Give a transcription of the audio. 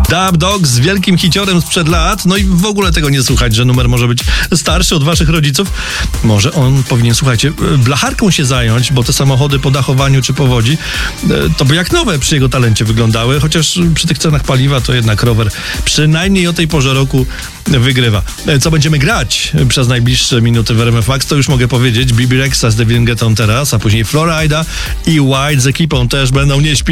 Dub Dog z wielkim hiciorem sprzed lat, no i w ogóle tego nie słuchać, że numer może być starszy od waszych rodziców. Może on powinien, słuchajcie, blacharką się zająć, bo te samochody po dachowaniu czy po Łodzi, to by jak nowe przy jego talencie wyglądały, chociaż przy tych cenach paliwa to jednak rower przynajmniej o tej porze roku wygrywa. Co będziemy grać przez najbliższe minuty w RMF Max, to już mogę powiedzieć. Bibi Rexha z Davidem Guettą teraz, a później Florida i White z ekipą też będą nie śpić.